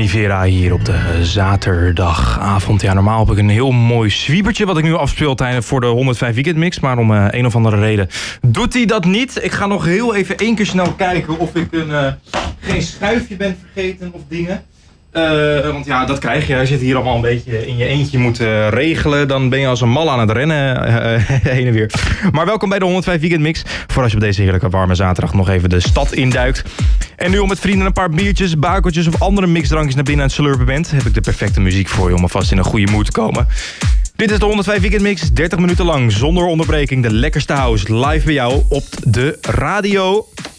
Rivera hier op de zaterdagavond. Ja, normaal heb ik een heel mooi zwiebertje wat ik nu afspeel voor de 105 Weekend Mix. Maar om een of andere reden doet hij dat niet. Ik ga nog heel even één keer snel kijken of ik geen schuifje ben vergeten of dingen. Want ja, dat krijg je. Als je het hier allemaal een beetje in je eentje moet regelen, dan ben je als een mal aan het rennen heen en weer. Maar welkom bij de 105 Weekend Mix. Voor als je op deze heerlijke warme zaterdag nog even de stad induikt. En nu om met vrienden een paar biertjes, bakeltjes of andere mixdrankjes naar binnen aan het slurpen bent, heb ik de perfecte muziek voor je om alvast in een goede mood te komen. Dit is de 105 Weekend Mix, 30 minuten lang, zonder onderbreking, de lekkerste house, live bij jou op de radio.